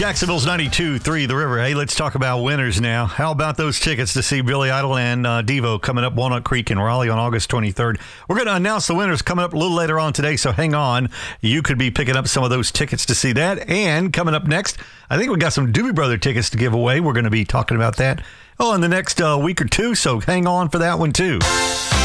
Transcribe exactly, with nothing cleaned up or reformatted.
Jacksonville's ninety-two three The River. Hey, let's talk about winners now. How about those tickets to see Billy Idol and uh, Devo coming up Walnut Creek in Raleigh on August twenty-third? We're going to announce the winners coming up a little later on today, so hang on. You could be picking up some of those tickets to see that. And coming up next, I think we got some Doobie Brother tickets to give away. We're going to be talking about that, oh, in the next uh, week or two, so hang on for that one, too.